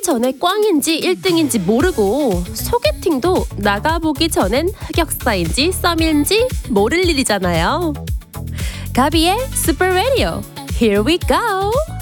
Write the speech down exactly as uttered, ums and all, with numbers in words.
전에 꽝인지 일 등인지 모르고 소개팅도 나가보기 전엔 흑역사인지 썸인지 모를 일이잖아요. 가비의 슈퍼 라디오 Here we go!